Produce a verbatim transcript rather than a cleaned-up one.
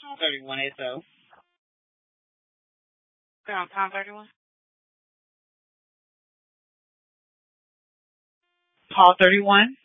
Call thirty-one S O. We're on call thirty-one. Call thirty-one.